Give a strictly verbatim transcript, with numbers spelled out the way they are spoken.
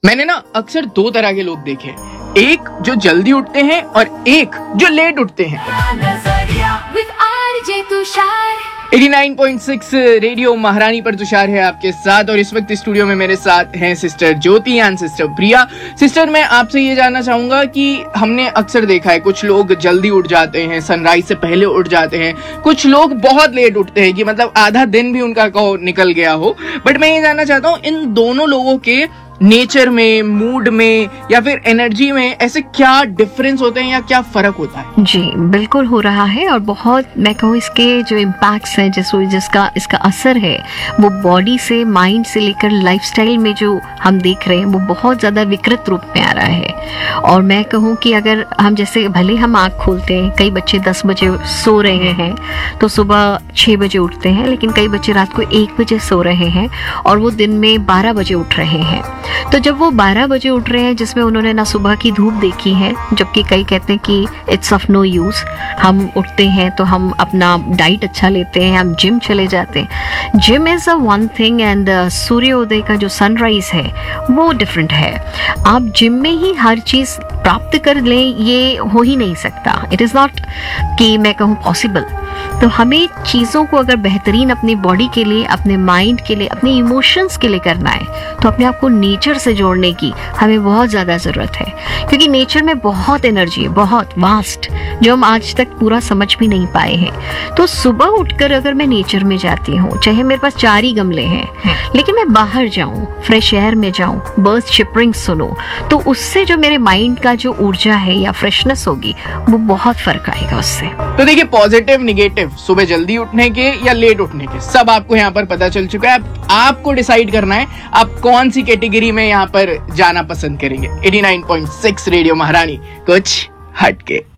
मैंने ना अक्सर दो तरह के लोग देखे, एक जो जल्दी उठते हैं और एक जो लेट उठते हैं। Eighty nine point six radio महारानी पर तुषार है आपके साथ, और इस वक्त स्टूडियो में मेरे साथ हैं sister Jyoti and sister Priya. Sister, मैं आपसे ये जानना चाहूंगा कि हमने अक्सर देखा है कुछ लोग जल्दी उठ जाते हैं, सनराइज से पहले उठ जाते हैं, कुछ लोग बहुत लेट उठते हैं कि मतलब आधा दिन भी उनका कहो निकल गया हो। बट मैं ये जानना चाहता हूँ इन दोनों लोगों के नेचर में, मूड में या फिर एनर्जी में ऐसे क्या डिफरेंस होते हैं या क्या फर्क होता है? जी बिल्कुल हो रहा है, और बहुत मैं कहूँ इसके जो इम्पैक्ट्स हैं, जिस जिसका इसका असर है वो बॉडी से, माइंड से लेकर लाइफस्टाइल में जो हम देख रहे हैं वो बहुत ज़्यादा विकृत रूप में आ रहा है। और मैं कहूँ कि अगर हम जैसे भले हम आँख खोलते हैं, कई बच्चे दस बजे सो रहे हैं तो सुबह छः बजे उठते हैं, लेकिन कई बच्चे रात को एक बजे सो रहे हैं और वो दिन में बारह बजे उठ रहे हैं। तो जब वो बारह बजे उठ रहे हैं जिसमें उन्होंने ना सुबह की धूप देखी है, जबकि कई कहते हैं कि इट्स ऑफ नो यूज़, हम उठते हैं तो हम अपना डाइट अच्छा लेते हैं, हम जिम चले जाते हैं। Gym is a one thing and सूर्योदय का जो सनराइज है वो डिफरेंट है। आप जिम में ही हर चीज़ प्राप्त कर लें ये हो ही नहीं सकता, इट इज़ नॉट कि मैं कहूँ पॉसिबल। तो हमें चीज़ों को अगर बेहतरीन अपनी बॉडी के लिए, अपने माइंड के लिए, अपने इमोशंस के लिए करना है तो अपने आप को नेचर से जोड़ने की हमें बहुत ज़्यादा ज़रूरत है, क्योंकि नेचर में बहुत एनर्जी है, बहुत वास्ट, जो हम आज तक पूरा समझ भी नहीं पाए हैं। तो सुबह उठकर अगर मैं नेचर में जाती हूँ, चाहे मेरे पास चार ही गमले हैं, लेकिन मैं बाहर जाऊँ, फ्रेश एयर में जाऊँ, बर्ड्स चिपरिंग सुनो, तो उससे जो मेरे माइंड का जो ऊर्जा है या फ्रेशनेस होगी वो बहुत फर्क आएगा उससे। तो देखिए, पॉजिटिव निगेटिव, सुबह जल्दी उठने के या लेट उठने के, सब आपको यहाँ पर पता चल चुका है। आप, आपको डिसाइड करना है आप कौन सी कैटेगरी में यहाँ पर जाना पसंद करेंगे। Eighty nine point six radio महारानी, कुछ हटके।